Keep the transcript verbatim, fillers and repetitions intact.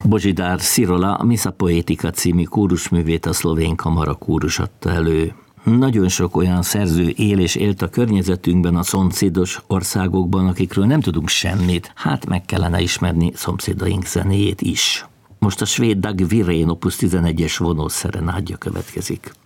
Božidár Szirola Missa Poetica című kórusművét a szlovén kamara kórus adta elő. Nagyon sok olyan szerző él és élt a környezetünkben, a szomszédos országokban, akikről nem tudunk semmit, hát meg kellene ismerni szomszédaink zenéjét is. Most a svéd Dag Wirén opus tizenegyes vonós szerenádja következik.